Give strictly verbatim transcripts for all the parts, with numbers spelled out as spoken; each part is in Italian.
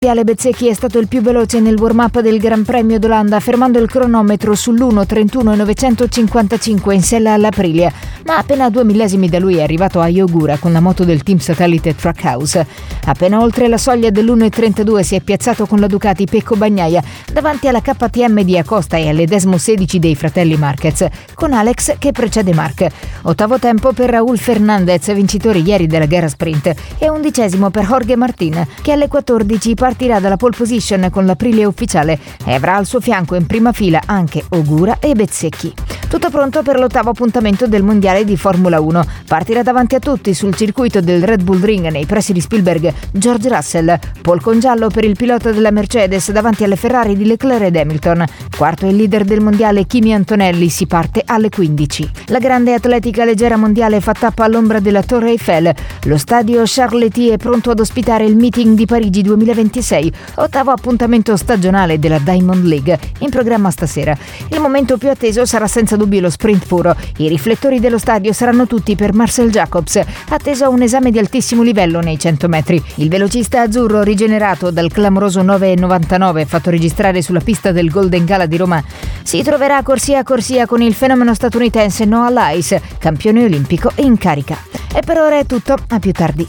Bezzecchi è stato il più veloce nel warm-up del Gran Premio d'Olanda, fermando il cronometro sull'uno trentuno novecentocinquantacinque in sella all'Aprilia, ma appena a due millesimi da lui è arrivato a Ogura con la moto del team satellite Trackhouse. Appena oltre la soglia dell'uno trentadue si è piazzato con la Ducati Pecco Bagnaia davanti alla K T M di Acosta e alle Desmo sedici dei fratelli Marquez, con Alex che precede Marc. Ottavo tempo per Raúl Fernandez, vincitore ieri della gara sprint, e undicesimo per Jorge Martin, che alle quattordici partirà dalla pole position con l'Aprilia ufficiale e avrà al suo fianco in prima fila anche Ogura e Bezzecchi. Tutto pronto per l'ottavo appuntamento del mondiale di Formula uno. Partirà davanti a tutti sul circuito del Red Bull Ring nei pressi di Spielberg George Russell, pole con giallo per il pilota della Mercedes davanti alle Ferrari di Leclerc ed Hamilton. Quarto il leader del mondiale Kimi Antonelli, si parte alle quindici. La grande atletica leggera mondiale fa tappa all'ombra della Torre Eiffel. Lo stadio Charletti è pronto ad ospitare il meeting di Parigi duemilaventisei, ottavo appuntamento stagionale della Diamond League, in programma stasera. Il momento più atteso sarà senza dubbio lo sprint puro. I riflettori dello stadio saranno tutti per Marcel Jacobs, atteso a un esame di altissimo livello nei cento metri. Il velocista azzurro, rigenerato dal clamoroso nove virgola novantanove fatto registrare sulla pista del Golden Gala di Roma, si troverà corsia a corsia con il fenomeno statunitense Noah Lyles, campione olimpico in carica. E per ora è tutto, a più tardi.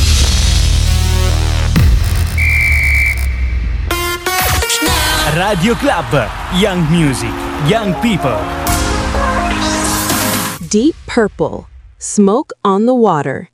Radio Club, Young Music, Young People. Deep Purple, Smoke on the Water.